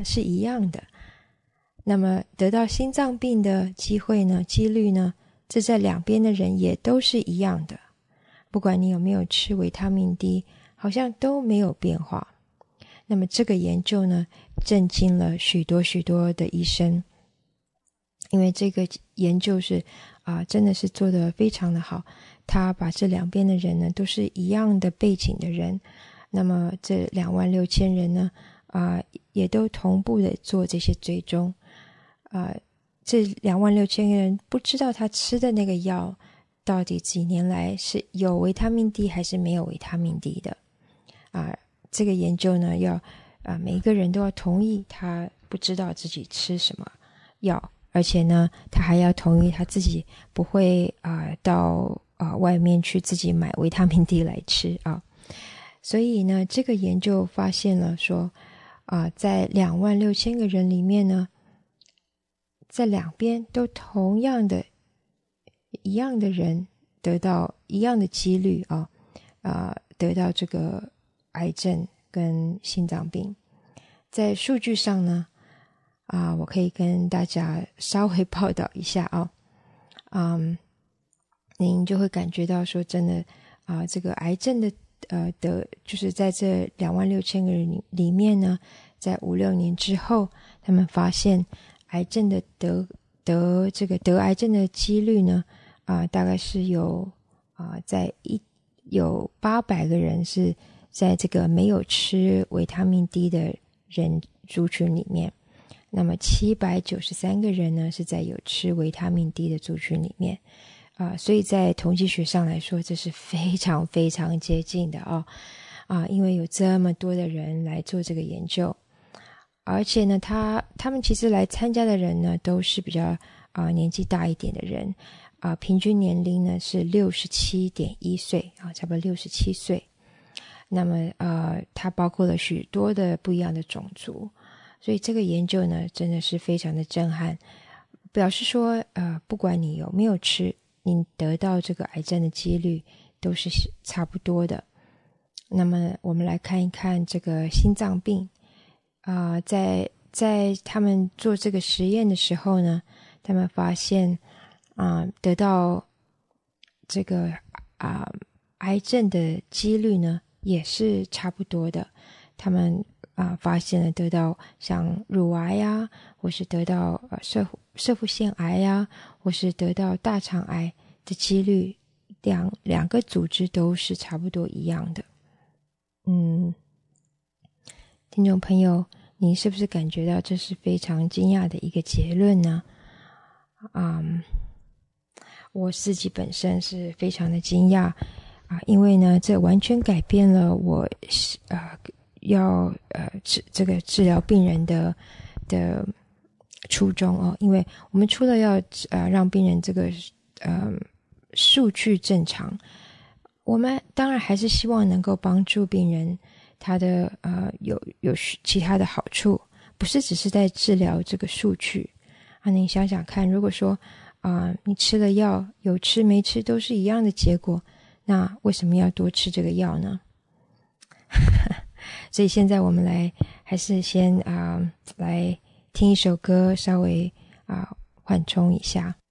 是一样的。那么得到心脏病的机会呢，几率呢，这在两边的人也都是一样的。不管你有没有吃维他命 D， 好像都没有变化。那么这个研究呢，震惊了许多许多的医生，因为这个研究是真的是做得非常的好。他把这两边的人呢，都是一样的背景的人，那么这26000人呢，也都同步的做这些追踪。这26000个人不知道他吃的那个药到底几年来是有维他命 D 还是没有维他命 D 的。这个研究呢，要每一个人都要同意他不知道自己吃什么药，而且呢，他还要同意他自己不会到外面去自己买维他命 D 来吃啊。所以呢，这个研究发现了说，在26000个人里面呢，在两边都同样的一样的人得到一样的几率得到这个癌症跟心脏病。在数据上呢，我可以跟大家稍微报道一下您就会感觉到说真的这个癌症的就是在这26000个人里面呢，在5-6年之后，他们发现癌症的得癌症的几率呢，大概是有800个人是在这个没有吃维他命 D 的人族群里面，那么793个人呢是在有吃维他命 D 的族群里面。所以在统计学上来说，这是非常非常接近的因为有这么多的人来做这个研究，而且呢，他们其实来参加的人呢，都是比较年纪大一点的人，平均年龄呢是67.1岁差不多67岁。那么它包括了许多的不一样的种族，所以这个研究呢，真的是非常的震撼，表示说不管你有没有吃，你得到这个癌症的几率都是差不多的。那么我们来看一看这个心脏病在他们做这个实验的时候呢，他们发现得到这个癌症的几率呢也是差不多的。他们发现了得到像乳癌或是得到射腹腺癌或是得到大肠癌的几率，两个组织都是差不多一样的。听众朋友，你是不是感觉到这是非常惊讶的一个结论呢？我自己本身是非常的惊讶因为呢，这完全改变了我要这个治疗病人的初衷因为我们除了要让病人这个数据正常，我们当然还是希望能够帮助病人他的有其他的好处，不是只是在治疗这个数据你想想看，如果说你吃了药，有吃没吃都是一样的结果，那为什么要多吃这个药呢？所以现在我们还是先来听一首歌，稍微缓冲一下。